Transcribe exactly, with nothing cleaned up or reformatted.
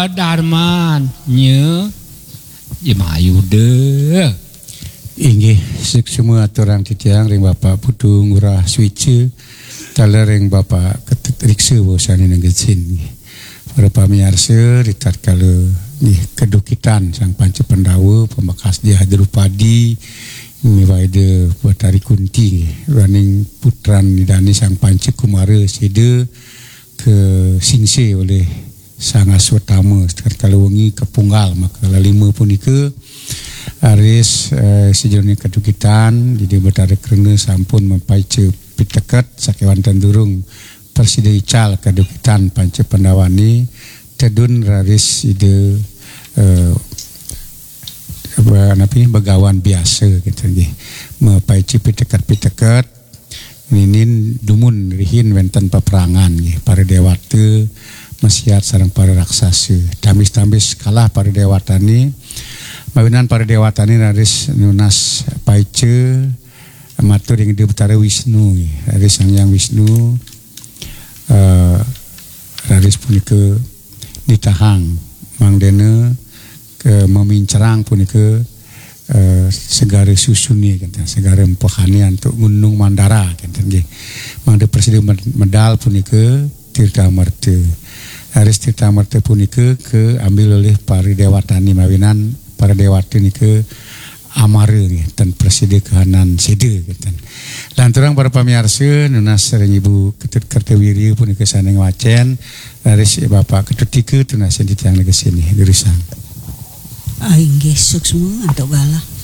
Darman nye Jemayu deh inggih semua aturang titiang ring Bapak Putu Ngurah Switche taler ring Bapak Ketrikse bosan yang gecin para pamirsa ritat kalau nih kedukitan sang Panca Pandawa pembekas dia Hadrupadi ini waide Batari Kunti running putran nidani sang Panca Kumara sede ke Singse oleh sang Aswatama kalau wengi kepunggal maka lalima punika aris eh, sejauhnya kedukitan jadi betara kerana sampun mempaica pitekat sakewantan durung Presiden Ical kedukitan Panca Pandawani tedun raris ide eh, apa napi begawan biasa gitu nggih mempaica pitekat-pitekat ninin dumun rihin wenten peperangan nggih para dewata masyarakat sareng para raksasa tambis-tambis kalah para dewata ni mawinan para dewata ni raris nunas paice matur yang di Betara Wisnu raris Sang Hyang Wisnu uh, raris punika ditahang mangdena ke memincerang punika uh, segara susuni kan segara empahani untuk Gunung Mandara kan nggih mangde Presiden medal punika Tirta Amarta raris Tirta Amarta punika ke ambil oleh para dewatani mawinan para dewata ni ke amara ni dan Presiden Kehanan Sede gitu. Lanturang para pamirsa nunas sareng Ibu Ketut Kartawiri pun ke saneng wacen raris Bapak Ketut tiga tunas yang ditang ke sini gerisang. Ah inggih suksma antuk galah.